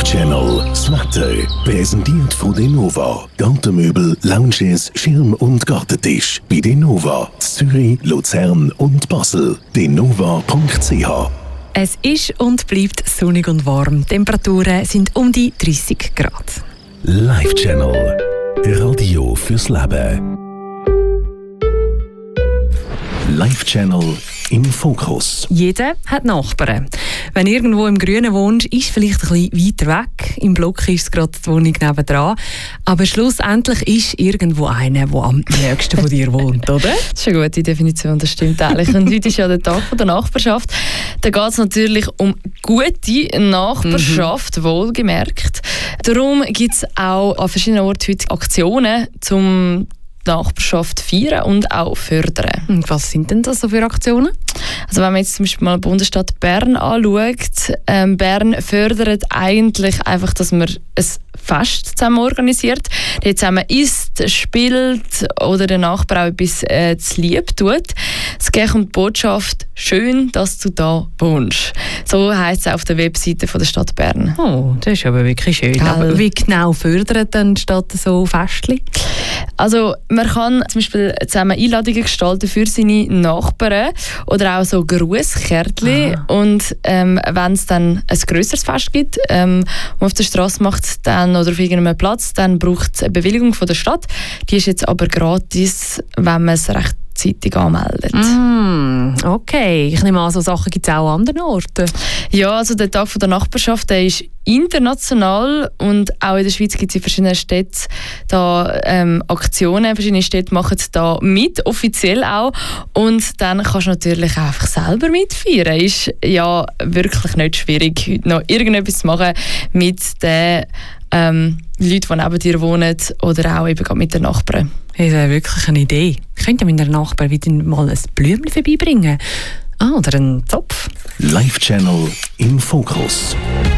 Channel. Das Wetter. Präsentiert von Denova. Gartenmöbel, Lounges, Schirm- und Gartentisch. Bei Denova. Zürich, Luzern und Basel. denova.ch. Es ist und bleibt sonnig und warm. Die Temperaturen sind um die 30 Grad. Live Channel. Radio fürs Leben. Live Channel im Fokus. Jeder hat Nachbarn. Wenn du irgendwo im Grünen wohnst, ist es vielleicht ein bisschen weiter weg. Im Block ist es gerade die Wohnung nebendran. Aber schlussendlich ist irgendwo einer, der am nächsten von dir wohnt, oder? Das ist eine gute Definition, das stimmt eigentlich. Und heute ist ja der Tag der Nachbarschaft. Da geht es natürlich um gute Nachbarschaft, wohlgemerkt. Darum gibt es auch an verschiedenen Orten heute Aktionen, um die Nachbarschaft feiern und auch fördern. Und was sind denn das so für Aktionen? Also wenn man jetzt zum Beispiel mal die Bundesstadt Bern anschaut, Bern fördert eigentlich einfach, dass man ein Fest zusammen organisiert, der zusammen isst, spielt oder den Nachbarn auch etwas zu lieb tut. Es geht um die Botschaft «Schön, dass du da wohnst». So heisst es auf der Webseite von der Stadt Bern. Oh, das ist aber wirklich schön. Aber wie genau fördert denn die Stadt so Festchen? Also man kann zum Beispiel zusammen Einladungen gestalten für seine Nachbarn oder auch so Grußkärtchen. Und wenn es dann ein grösseres Fest gibt, man auf der Straße macht dann, oder auf irgendeinem Platz, dann braucht es eine Bewilligung von der Stadt. Die ist jetzt aber gratis, wenn man es rechtzeitig anmeldet. Okay, ich nehme an, so Sachen gibt es auch an anderen Orten. Ja, also der Tag der Nachbarschaft, der ist international und auch in der Schweiz gibt es in verschiedenen Städten da Aktionen. Verschiedene Städte machen da mit, offiziell auch. Und dann kannst du natürlich einfach selber mitfeiern. Ist ja wirklich nicht schwierig, heute noch irgendetwas zu machen mit den Leuten, die neben dir wohnen oder auch eben mit den Nachbarn. Das wäre wirklich eine Idee. Ich könnte meinen Nachbarn wieder mal ein Blümchen vorbeibringen. Oder einen Zopf. Live Channel im Fokus.